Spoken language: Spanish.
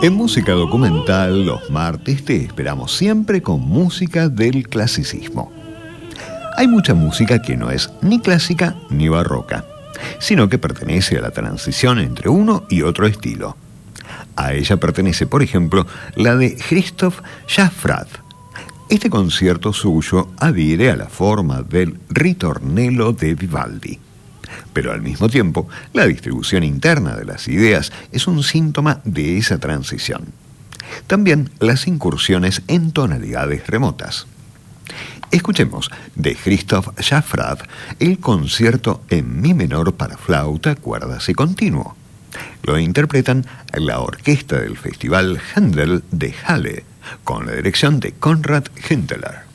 En Música Documental, los martes te esperamos siempre con música del clasicismo. Hay mucha música que no es ni clásica ni barroca, sino que pertenece a la transición entre uno y otro estilo. A ella pertenece, por ejemplo, la de Christoph Schaffrath. Este concierto suyo adhiere a la forma del ritornello de Vivaldi. Pero al mismo tiempo, la distribución interna de las ideas es un síntoma de esa transición. También las incursiones en tonalidades remotas. Escuchemos de Christoph Schaffrath el concierto en mi menor para flauta, cuerdas y continuo. Lo interpretan la orquesta del Festival Händel de Halle, con la dirección de Konrad Hinteler.